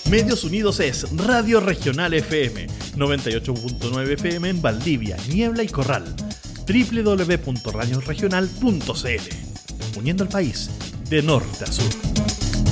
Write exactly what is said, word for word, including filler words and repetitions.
Medios Unidos es Radio Regional F M, noventa y ocho punto nueve F M en Valdivia, Niebla y Corral. doble u doble u doble u punto radio regional punto c l. Uniendo al país de norte a sur.